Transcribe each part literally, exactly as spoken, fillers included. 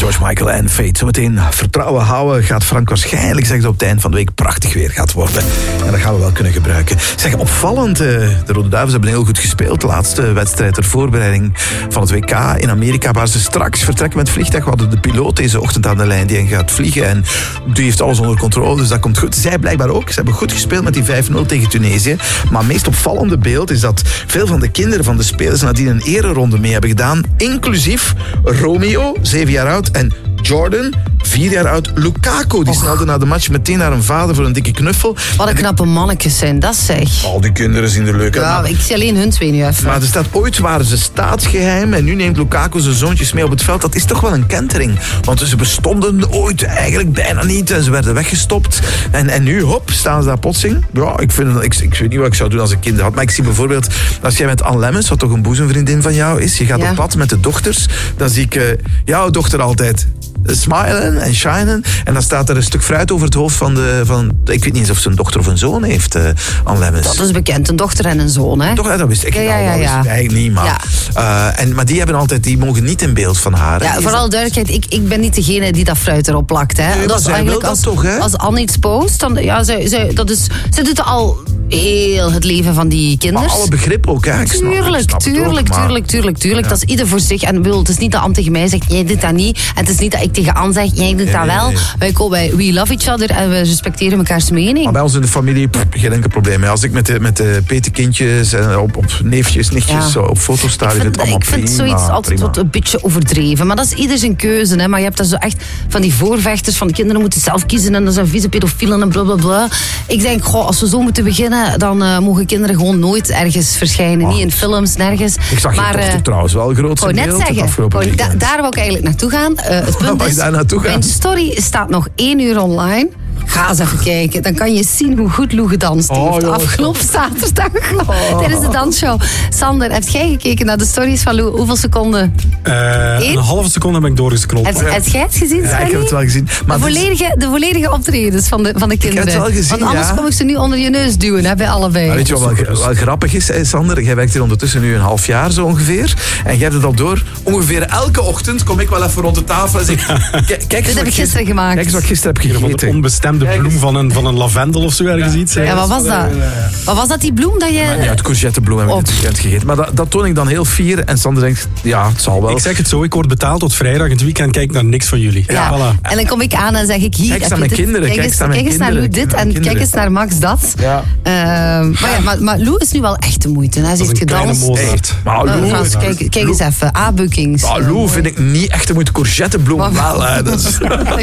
George Michael en Fate. Zometeen vertrouwen houden gaat Frank waarschijnlijk zeggen dat op het eind van de week prachtig weer gaat worden. En dat gaan we wel kunnen gebruiken. Zeg, opvallend, de Rode Duivels hebben heel goed gespeeld. De laatste wedstrijd ter voorbereiding van het W K in Amerika, waar ze straks vertrekken met het vliegtuig. We hadden de piloot deze ochtend aan de lijn die gaat vliegen en die heeft alles onder controle, dus dat komt goed. Zij blijkbaar ook. Ze hebben goed gespeeld met die vijf nul tegen Tunesië. Maar het meest opvallende beeld is dat veel van de kinderen van de spelers nadien een ereronde mee hebben gedaan, inclusief Romeo, zeven jaar oud, en Jordan, vier jaar oud. Lukaku, die Och. snelde na de match meteen naar een vader voor een dikke knuffel. Wat een knappe mannetjes zijn, dat zeg. Al die kinderen zien er leuk uit. Ja, ik zie alleen hun twee nu even. Maar er staat, ooit waren ze staatsgeheim en nu neemt Lukaku zijn zoontjes mee op het veld. Dat is toch wel een kentering. Want ze bestonden ooit eigenlijk bijna niet en ze werden weggestopt. En, en nu, hop, staan ze daar plotseling. Ja, ik, vind, ik, ik weet niet wat ik zou doen als ik kinderen had. Maar ik zie bijvoorbeeld, als jij met Anne Lemmens, wat toch een boezemvriendin van jou is, je gaat ja. op pad met de dochters, dan zie ik uh, jouw dochter altijd smilen en shinen. En dan staat er een stuk fruit over het hoofd van de... Van, ik weet niet eens of ze een dochter of een zoon heeft, uh, Anne Lemmens. Dat is bekend, een dochter en een zoon, hè? Toch, dat wist ik. Ja, ja, nou, ja, dat wist ja. ik eigenlijk niet, maar... Ja. Uh, en, maar die hebben altijd... Die mogen niet in beeld van haar. Ja, voor alle duidelijkheid, ik, ik ben niet degene die dat fruit erop plakt, hè? Nee, dat is eigenlijk dat als, toch, hè? Als Anne iets post, dan... Ja, zij, zij, dat is, zij doet al heel het leven van die kinderen. Maar alle begrip ook, hè? Ik snap, tuurlijk, ik snap tuurlijk, ook, maar... tuurlijk, tuurlijk, tuurlijk. Ja. Dat is ieder voor zich. En wil, het is niet dat Anne tegen mij zegt, jij doet dat niet. En het is niet dat ik tegen Anne zeg, jij doet nee, dat wel. Nee, nee. Wij, wij, we love each other en we respecteren mekaars mening. Maar bij ons in de familie, pff, geen enkel probleem. Als ik met de, met de petekindjes en op, op neefjes, nichtjes Ja. op foto's sta, Ik vind vind, het allemaal ik vind prima, zoiets altijd prima. wat een beetje overdreven. Maar dat is ieder zijn keuze. Hè. Maar je hebt daar zo echt van die voorvechters van de kinderen moeten zelf kiezen en dat zijn vieze pedofielen en blablabla. Ik denk, goh, als we zo moeten beginnen, dan uh, mogen kinderen gewoon nooit ergens verschijnen. Oh. Niet in films, nergens. Ik zag maar, je dochter uh, trouwens wel groot Ik in net beeld het zeggen, afgelopen wou, da, weekend. daar wou ik eigenlijk naartoe gaan. Uh, het punt Wou je is, daar naartoe gaan? mijn story staat nog één uur online. Ga eens even kijken. Dan kan je zien hoe goed Lou gedanst Oh, heeft. joh. Afgelopen zaterdag. Oh. Tijdens de dansshow. Sander, heb jij gekeken naar de stories van Lou? Hoeveel seconden? Uh, een halve seconde ben ik doorgescrollt. Heb, heb jij het gezien, Ja, Svenny? ik heb het wel gezien. Maar de, dus- volledige, de volledige optredens van de, van de kinderen. heb het wel gezien, Want anders ja. kom ik ze nu onder je neus duwen, hè, bij allebei. Maar weet je wat wel, wel grappig is, hè, Sander? Jij werkt hier ondertussen nu een half jaar zo ongeveer. En jij hebt het al door. Ongeveer elke ochtend kom ik wel even rond de tafel en zeg... Kijk, kijk eens Dit wat heb ik gisteren gemaakt. Kijk eens wat ik gisteren heb Van de gegeten. onbestemde Kijk bloem eens. van een, van een lavendel of zo ergens iets. hè. Ja, wat was dat? Wat was dat, die bloem dat je... Ja, het courgettebloem heb ik Op. dit weekend gegeten. Maar dat, dat toon ik dan heel fier. En Sander denkt, ja, het zal wel. Ik zeg het zo, ik word betaald tot vrijdag. In het weekend kijk ik naar niks van jullie. Ja. Voilà. En dan kom ik aan en zeg ik hier... Kijk eens heb naar je mijn dit. kinderen, Kijk kijk eens, eens naar mijn kijk eens naar Lou kinderen, dit mijn en kinderen. kijk eens naar Max dat. Ja. Uh, maar, ja, maar, maar Lou is nu wel echt de moeite. Hè. Ze Dat heeft is een kleine gedanst. Mozart. Maar Uh, Lou, Frans, kijk, kijk eens even. A-bookings. ah, Lou vind ik niet echt een moeite. Courgettebloem Wat? wel. Hè. Dat is...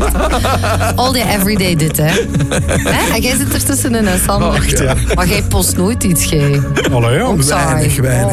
All day, everyday dit, hè. hè? En jij zit er tussenin, hè, Sander. Wacht, ja. Maar jij post nooit iets, jij. Allee, ja. Oh, sorry. Weinig, weinig.